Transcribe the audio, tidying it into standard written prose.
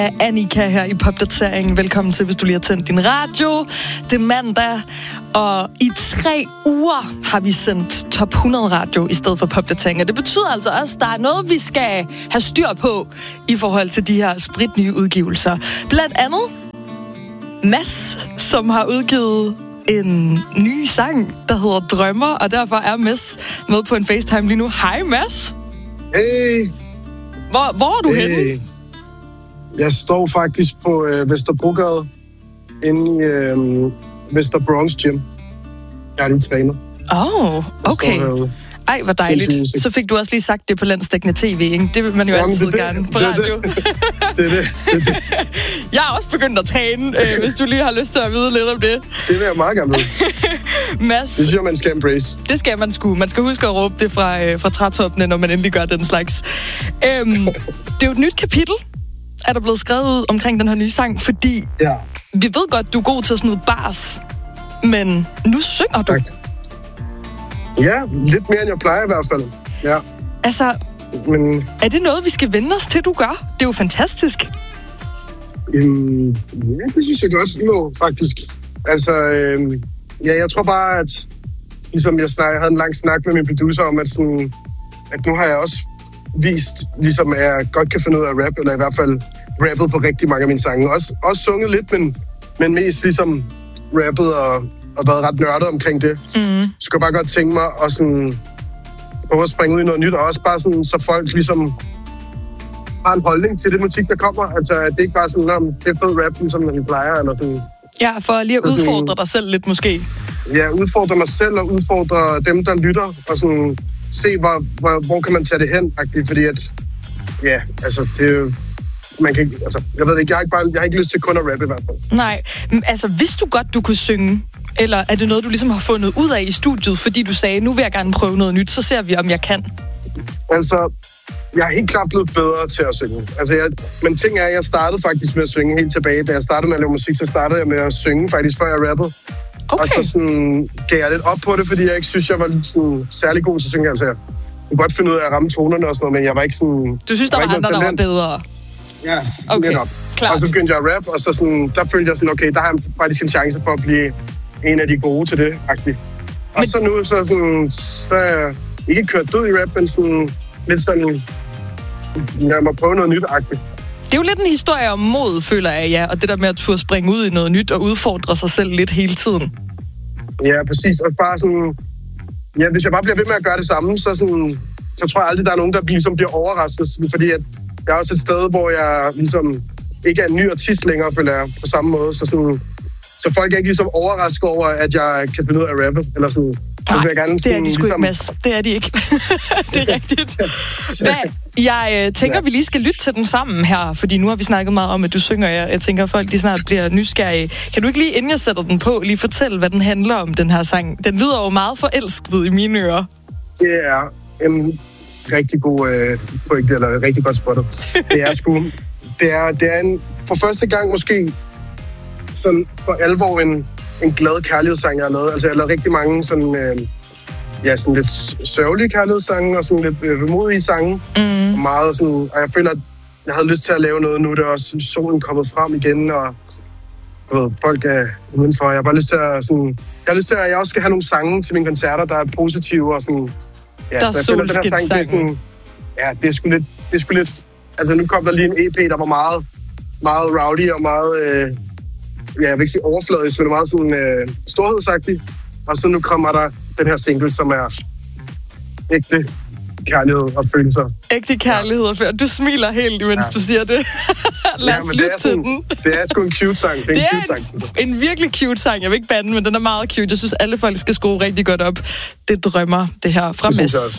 Annika her i Popdatering. Velkommen til, hvis du lige har tændt din radio. Det er mandag, og i 3 uger har vi sendt Top 100 Radio i stedet for Popdatering. Og det betyder altså også, at der er noget, vi skal have styr på i forhold til de her spritnye udgivelser. Blandt andet Mads, som har udgivet en ny sang, der hedder Drømmer, og derfor er Mads med på en FaceTime lige nu. Hej Mads. Hey. Hvor er du henne? Jeg står faktisk på Vesterbrogade inde i Vester Bronx Gym. Jeg har lige trænet. Okay. Ej, hvor dejligt. Så fik du også lige sagt det på landsdækkende tv, ikke? Det vil man jo altid gerne på radio. Det er det. Jeg har også begyndt at træne, hvis du lige har lyst til at vide lidt om det. Det vil jeg meget gerne vide. Mads, det synes jeg, man skal embrace. Det skal man sgu. Man skal huske at råbe det fra trætoppene, når man endelig gør den slags. Det er jo et nyt kapitel, er der blevet skrevet ud omkring den her nye sang, fordi vi ved godt, du er god til at smide bars, men nu synger du. Tak. Ja, lidt mere end jeg plejer i hvert fald. Ja. Altså, er det noget, vi skal vende os til, du gør? Det er jo fantastisk. Ja, det synes jeg godt. Jo, faktisk. Altså, jeg tror bare, at ligesom jeg havde en lang snak med min producer om, at nu har jeg også vist, ligesom at jeg godt kan finde ud af rap, eller i hvert fald rappet på rigtig mange af mine sange. Også sunget lidt, men mest ligesom rappet og været ret nørdet omkring det. Så skal jeg bare godt tænke mig at prøve at springe ud i noget nyt, og også bare så folk ligesom har en holdning til det musik, der kommer. Altså, at det ikke bare det er fed rap, ligesom man plejer, eller sådan. Ja, for lige at udfordre dig selv lidt, måske. Ja, udfordre mig selv, og udfordre dem, der lytter, og se, hvor kan man tage det hen, fordi at, det er jo, man kan, jeg ved ikke, jeg har ikke lyst til kun at rappe i hvert fald. Nej, altså, vidste du godt, du kunne synge? Eller er det noget, du ligesom har fundet ud af i studiet, fordi du sagde, nu vil jeg gerne prøve noget nyt, så ser vi, om jeg kan? Altså, jeg er helt klart blevet bedre til at synge. Men ting er, jeg startede faktisk med at synge helt tilbage. Da jeg startede med at lave musik, så startede jeg med at synge faktisk, før jeg rappede. Okay. Og så gav jeg lidt op på det, fordi jeg ikke synes, jeg var særlig god til at synge. Altså, jeg kunne godt finde ud af at ramme tonerne og sådan noget, men jeg var ikke sådan... Du synes, der var andre, der var bedre? Ja, okay. Netop. Klart. Og så begyndte jeg at rap, og så der følte jeg okay, der har jeg faktisk en chance for at blive en af de gode til det, faktisk. Og så nu, så er jeg ikke kørt død i rap, men lidt jeg må prøve noget nyt-agtigt. Det er jo lidt en historie om mod, føler jeg, ja. Og det der med at turde springe ud i noget nyt og udfordre sig selv lidt hele tiden. Ja, præcis. Og bare hvis jeg bare bliver ved med at gøre det samme, så tror jeg aldrig, der er nogen, der bliver overrasket. Fordi at jeg er også et sted, hvor jeg ligesom ikke er en ny artist længere, føler jeg, på samme måde. Så folk er ikke ligesom overrasket over, at jeg kan finde ud af at rappe, eller sådan. Nej, det er de sgu ikke, Mads. Det er de ikke. Det er rigtigt. Jeg tænker, vi lige skal lytte til den sammen her, fordi nu har vi snakket meget om, at du synger. Jeg tænker, at folk de snart bliver nysgerrige. Kan du ikke lige, inden jeg sætter den på, lige fortælle, hvad den handler om, den her sang? Den lyder jo meget forelsket i mine ører. Det er en rigtig god pointe, eller rigtig godt spottet. Det er en, for første gang måske, sådan for alvor en glad kærlighedssang, jeg har lavet. Altså, jeg har lavet rigtig mange sådan lidt sørgelige kærlighedssange, og sådan lidt vemodige sange. Og meget sådan, og jeg føler, at jeg havde lyst til at lave noget nu, der også solen kommet frem igen, og folk er udenfor. Jeg har bare lyst til at jeg også skal have nogle sange til mine koncerter, der er positive og sådan. Ja, der er solskinssangen. Det er sgu lidt. Altså, nu kom der lige en EP, der var meget, meget rowdy og meget, jeg vil ikke sige overfladisk, men meget sådan storhedsagtig. Og så nu kommer der den her single, som er ægte kærlighed og følelser. Ægte kærlighed og følelser. Du smiler helt, imens du siger det. Lad os lytte til den. Det er sgu en cute sang. Det er en virkelig cute sang. Jeg vil ikke bande, men den er meget cute. Jeg synes, alle folk skal skrue rigtig godt op. Det drømmer, det her fra Mads.